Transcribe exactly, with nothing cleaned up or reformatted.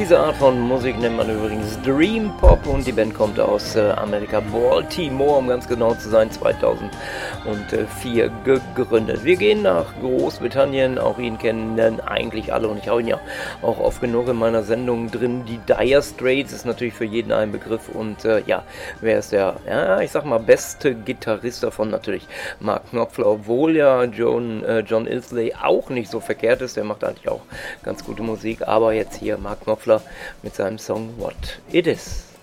Diese Art von Musik nennt man übrigens Dream Pop und die Band kommt aus äh, Amerika, Baltimore, um ganz genau zu sein, zweitausendvier gegründet. Wir gehen nach Großbritannien, auch ihn kennen eigentlich alle und ich habe ihn ja auch oft genug in meiner Sendung drin. Die Dire Straits ist natürlich für jeden ein Begriff und äh, ja, wer ist der, ja, ich sag mal, beste Gitarrist davon? Natürlich Mark Knopfler, obwohl ja John, äh, John Illsley auch nicht so verkehrt ist, der macht eigentlich auch ganz gute Musik, aber jetzt hier Mark Knopfler mit seinem Song What It Is.